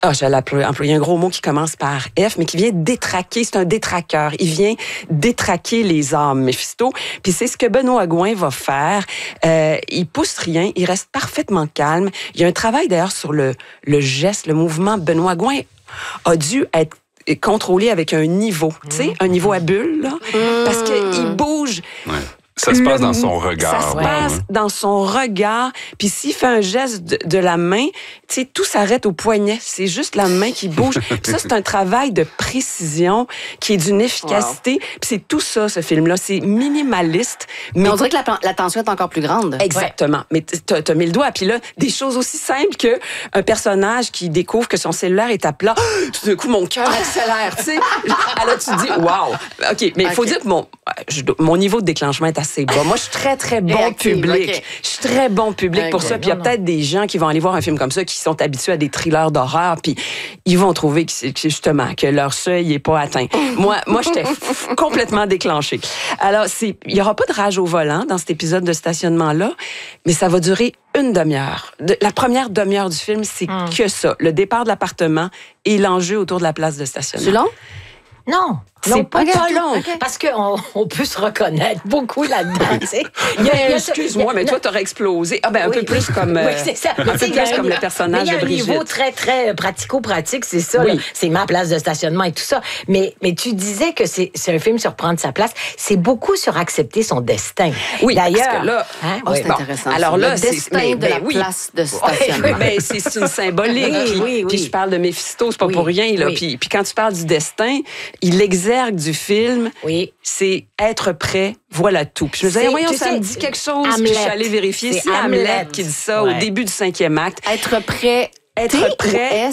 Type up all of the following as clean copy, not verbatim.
J'allais employer un gros mot qui commence par F, mais qui vient détraquer. C'est un détraqueur. Il vient détraquer les âmes, Méphisto. Puis c'est ce que Benoît Gouin va faire. Il pousse rien. Il reste parfaitement calme. Il y a un travail d'ailleurs sur le geste, le mouvement. Benoît Gouin a dû être contrôlé avec un niveau, tu sais, un niveau à bulle, là, parce qu'il bouge. Ouais. Ça se passe dans son regard. Ça se passe dans son regard. Puis s'il fait un geste de la main, tu sais, tout s'arrête au poignet. C'est juste la main qui bouge. Puis ça, c'est un travail de précision qui est d'une efficacité. Puis c'est tout ça, ce film-là. C'est minimaliste. Mais on dirait que la tension est encore plus grande. Exactement. Ouais. Mais t'as mis le doigt. Puis là, des choses aussi simples qu'un personnage qui découvre que son cellulaire est à plat. Tout d'un coup, mon cœur accélère, tu sais. Alors tu te dis, wow. OK, mais il faut dire que mon niveau de déclenchement est assez bas. Moi, je suis très, très bon public. Okay. Je suis très bon public pour ça. Puis il y a peut-être des gens qui vont aller voir un film comme ça qui sont habitués à des thrillers d'horreur, puis ils vont trouver que justement que leur seuil n'est pas atteint. Moi, j'étais complètement déclenchée. Alors, il n'y aura pas de rage au volant dans cet épisode de stationnement-là, mais ça va durer une demi-heure. La première demi-heure du film, c'est que ça. Le départ de l'appartement et l'enjeu autour de la place de stationnement. C'est long? Non. C'est pas long. Okay. Parce qu'on peut se reconnaître beaucoup là-dedans. Excuse-moi, mais toi, t'aurais explosé. Un peu plus comme... oui, c'est ça. Un peu plus comme le personnage de Brigitte. Il y a un niveau très, très pratico-pratique, c'est ça. Oui. C'est ma place de stationnement et tout ça. Mais tu disais que c'est un film sur prendre sa place. C'est beaucoup sur accepter son destin. Oui, d'ailleurs. Parce que là... c'est intéressant. Alors là, le destin de la place de stationnement. C'est une symbolique. Puis je parle de Méphisto, c'est pas pour rien. Là. Puis quand tu parles du destin, il exergue du film, c'est être prêt, voilà tout. Puis je me disais, voyons, ça me dit quelque chose. Puis je suis allée vérifier. C'est Hamlet qui dit ça au début du 5e acte. Être prêt. Être prêt,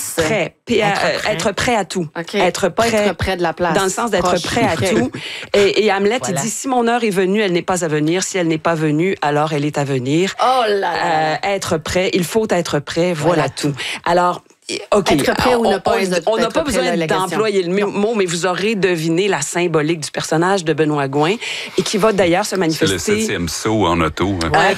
être prêt à tout. Okay. Être prêt de la place. Dans le sens d'être prêt à tout. Et Hamlet, il dit, si mon heure est venue, elle n'est pas à venir. Si elle n'est pas venue, alors elle est à venir. Oh là là. Être prêt, il faut être prêt, voilà tout. Alors, OK. Être prêt ou ne pas on n'a pas besoin d'employer le mot, mais vous aurez deviné la symbolique du personnage de Benoît Gouin et qui va d'ailleurs se manifester... C'est le 7e saut en auto. Hein. Ouais.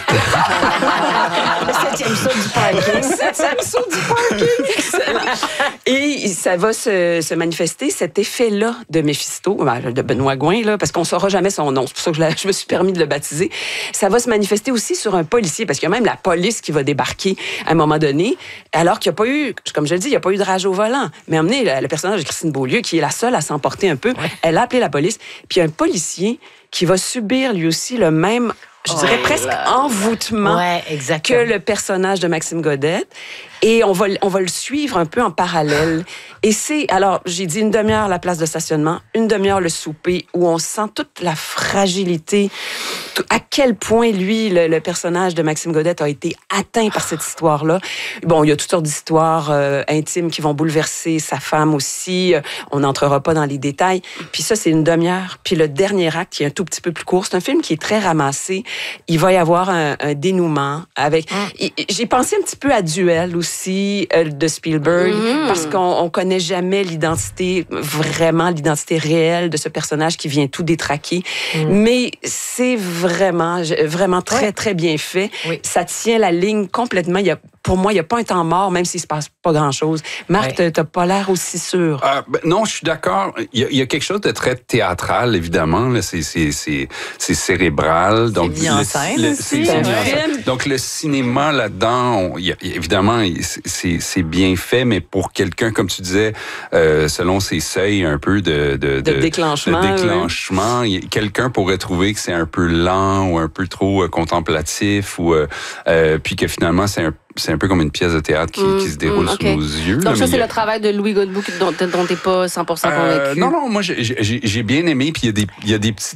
Le 7e saut du parking. 7e saut du parking. Excellent. Et ça va se manifester, cet effet-là de Méphisto, de Benoît Gouin, là, parce qu'on ne saura jamais son nom. C'est pour ça que je me suis permis de le baptiser. Ça va se manifester aussi sur un policier, parce qu'il y a même la police qui va débarquer à un moment donné, alors qu'il n'y a pas eu... Comme je le dis, il n'y a pas eu de rage au volant. Mais emmener le personnage de Christine Beaulieu, qui est la seule à s'emporter un peu, elle a appelé la police. Puis il y a un policier qui va subir lui aussi le même, je dirais presque envoûtement que le personnage de Maxime Godette. Et on va le suivre un peu en parallèle. Et alors, j'ai dit une demi-heure la place de stationnement, une demi-heure le souper, où on sent toute la fragilité, à quel point, lui, le personnage de Maxime Godette a été atteint par cette histoire-là. Bon, il y a toutes sortes d'histoires intimes qui vont bouleverser sa femme aussi. On n'entrera pas dans les détails. Puis ça, c'est une demi-heure. Puis le dernier acte, qui est un tout petit peu plus court, c'est un film qui est très ramassé. Il va y avoir un dénouement avec... J'ai pensé un petit peu à Duel aussi, de Spielberg, parce qu'on connaît jamais l'identité réelle de ce personnage qui vient tout détraquer. Mais c'est vraiment très, très bien fait. Oui. Ça tient la ligne complètement. Pour moi, il n'y a pas un temps mort, même s'il ne se passe pas grand-chose. Marc, tu n'as pas l'air aussi sûr. Non, je suis d'accord. Il y a quelque chose de très théâtral, évidemment. Là, c'est cérébral. Donc, c'est mis en scène aussi. Donc, le cinéma, là-dedans, évidemment, c'est bien fait, mais pour quelqu'un, comme tu disais, selon ses seuils un peu de déclenchement, quelqu'un pourrait trouver que c'est un peu lent ou un peu trop contemplatif, ou puis que finalement, c'est un peu comme une pièce de théâtre qui se déroule sous nos yeux. Donc ça, c'est le travail de Louis Godbout dont tu n'es pas 100% convaincu. Non, moi, j'ai bien aimé. Puis il y a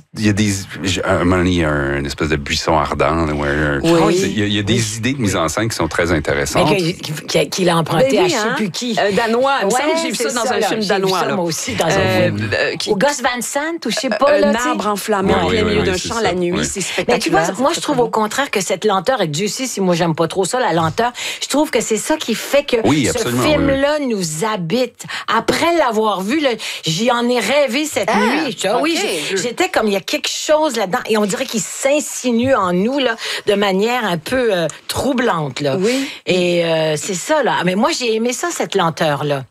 un moment donné, il y a une espèce de buisson ardent. Il y a des idées de mise en scène qui sont très intéressantes. Mais qu'il a emprunté à je ne sais plus qui. Danois. Il me semble que j'ai vu ça dans un film danois. J'ai vu ça, moi aussi, dans un film. Au Gus Van Sant, ou je sais pas. Un arbre enflammé en plein milieu d'un champ la nuit. C'est spectaculaire. Mais tu vois, moi, je trouve au contraire que cette lenteur, et Dieu sait si moi, j'aime pas trop ça, la lenteur, je trouve que c'est ça qui fait que ce film-là nous habite. Après l'avoir vu, j'y en ai rêvé cette nuit. J'étais comme, il y a quelque chose là-dedans. Et on dirait qu'il s'insinue en nous là, de manière un peu troublante. Là. Oui. Et c'est ça. Là. Mais moi, j'ai aimé ça, cette lenteur-là.